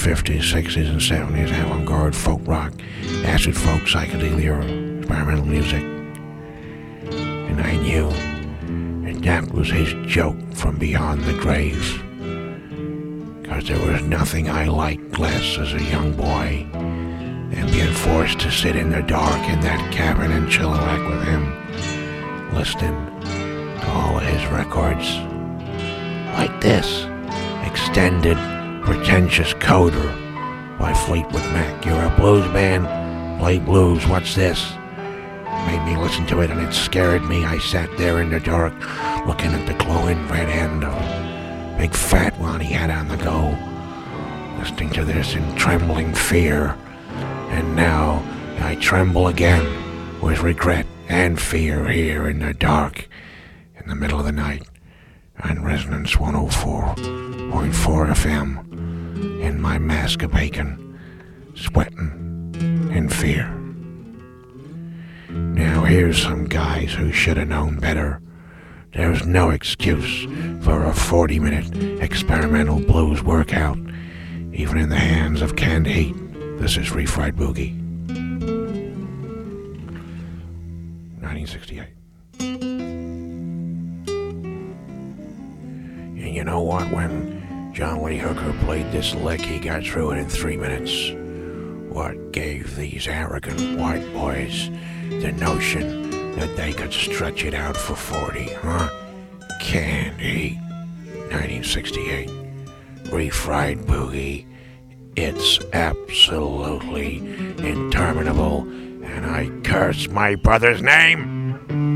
50s, 60s, and 70s avant-garde folk rock, acid folk, psychedelia, experimental music. And I knew that was his joke from beyond the grave. 'Cause there was nothing I liked less as a young boy than being forced to sit in the dark in that cabin and chilliwack with him, listening to all of his records. Like this, Extended Pretentious Coder by Fleetwood Mac. You're a blues band? Play blues, what's this? Made me listen to it and it scared me. I sat there in the dark, looking at the glowing red end of a big fat one he had on the go, listening to this in trembling fear. And now I tremble again with regret and fear here in the dark, in the middle of the night, on Resonance 104.4 FM, in my mask of bacon, sweating in fear. Now here's some guys who should have known better. There's no excuse for a 40-minute experimental blues workout, even in the hands of canned heat. This is Refried Boogie. 1968. And you know what? When John Lee Hooker played this lick, he got through it in 3 minutes. What gave these arrogant white boys the notion that they could stretch it out for 40, huh? Canned heat. 1968. Refried Boogie. It's absolutely interminable, and I curse my brother's name.